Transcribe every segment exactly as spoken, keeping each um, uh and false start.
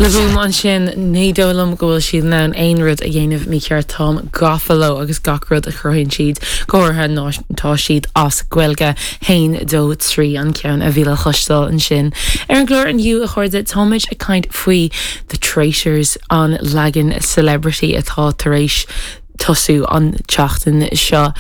Le bhúm an sin nédólam go bhfuil siad ná an aon rud a dhéanamh mí ceart Tom gafaló agus gacrod a chruinn siad gcóirtha nátá siad as ghfuilge hain dó trí an ceann a bhíle chostal an sin. Ar an glór an dú a chuirde Tomid a kind faoi the traitors an legan celebrity atá tar éis tosú an teachtain seo.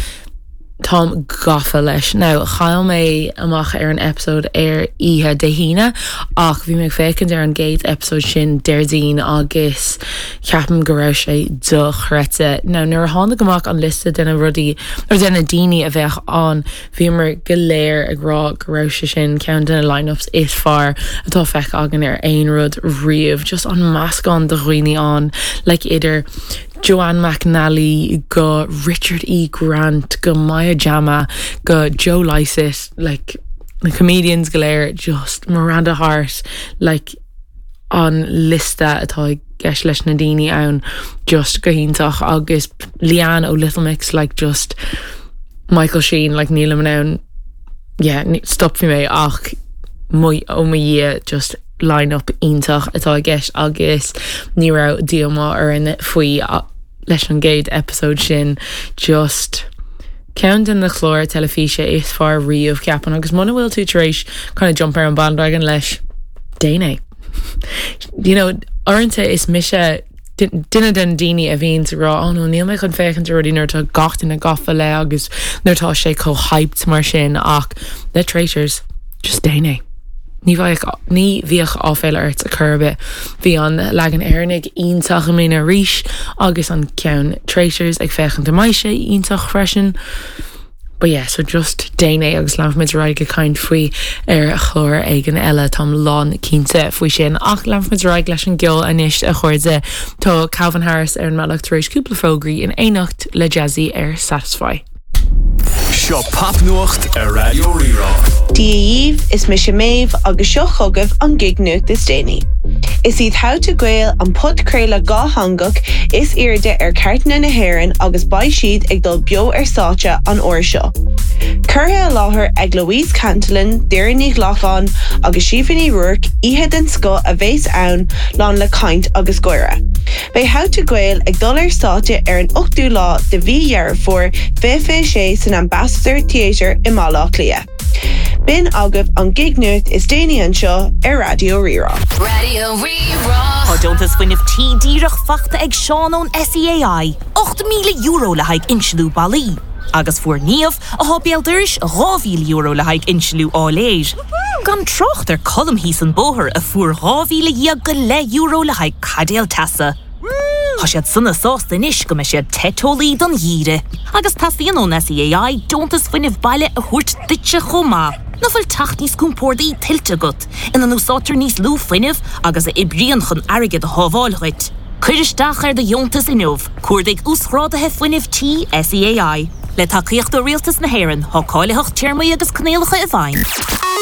Tom gafa leis. Now, chael mé amach ar an episode ar ihe de hína, ach bhí me fécinn ar an gate episode sin deirdín agus ceapam go raibh sé do chreite. Now, nuair tháinig amach an liste denna rudí, or denna daoine a bheith an, bhí mar go léir ag rá go raibh sé sin ceann denna lineups is far atá feic agan ar aon rud riamh, just an mascán do roioine an, like idir Joanne McNally, go Richard E. Grant, go Maya Jama, go Joe Lycett, like the comedians galéir, just Miranda Hart, like on lista atá geis leis na daoine ann, just go híntaach agus Leanne ó Little Mix, like just Michael Sheen, like Neil Manown, yeah, stop fi mé ach mwy ó my year, just line up ítach atá geis agus ní rá dioma ar in faoi leis an gate episode sin, just count in the chlór telefíe is far riamh ceapan agus muna bhfuil tú tar éis kind of jump ar an bandwagon leis déine. You know, orinthe is mise duine den daoine a bhíonn rá an ó níl mé chun fécinn ruí nuair tá gatain na gafa le agus nuairtá sé có hyped mar sin ach the traitors just déine. Ní bhíoch áfeile airt a curbe bhí an legan airnig ionintach am lína ríis agus an ceann traitors ag fechan do maiise ionintach freisin. But yeah, so just déine agus leanfmid raig go kind faoi ar a chóir ag an eile tam lán cínte faoi sin ach leanfmid raig leis an gceol inis a chuirde tá Calvin Harris ar an meach tar éis cúpla fógraí in éanacht le jazzy ar Satisfy. Seo papnuacht ar Radio Rírá. Díomh is mis méh agus seo chugah an gignucht is déine. Is iad how to gael an pod créile gá hangach is irde ar cartna na hairan agus bai siad ag dul bio ar sáte an oir seo. Curtha a láthair ag Louise Cantillon, Deireadh Lachlan agus Siobhan Rourke ihe den sco a bhés ann lán le caint agus goire. Bei how to gael ag dul ar sáte ar an ochtú lá de bhí dhearr for fé sé san Ambassador Theatre i Malach Lia. Bin agah an gignucht is déine an seo ar Radio Rírá. Radio Rírá. Hodontas fuineh tí díreach fachta ag Seán ón S E A I, ocht míle euro le haig insilú balí. Agus fuair níomh a hábéaldiris dhá mhíle euro le haig insilú áléir. Gan trocht ar colm hís an bóthir a fuair dhá mhíle iag go le euro le haig cadéal tasa. Tá siad sunna sásta inis go me siad tetólaí don dhíre. Agus tasíon ón S E A I dontas fuineh baile a thuirt duitse chomá. Na bhfuil tacht níos cúmpórdaí tiltte gut, ina nó sátar níos lú fuineh agus a ibríon chun airgid a hábháilghait. Cuiristeach ar de jontas inmh, cuairdaigh úsrádathe fuineh tí S E A I. Le tacaíocht do rialtas na hairan, thá cáileach tíormaí agus cnéalacha a bhain.